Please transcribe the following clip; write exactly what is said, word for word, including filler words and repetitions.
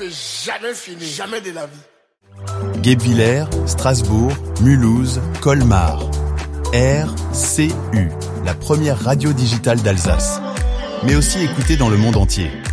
peut jamais finir, jamais de la vie. Guebwiller, Strasbourg, Mulhouse, Colmar. R C U, la première radio digitale d'Alsace. Mais aussi écoutée dans le monde entier.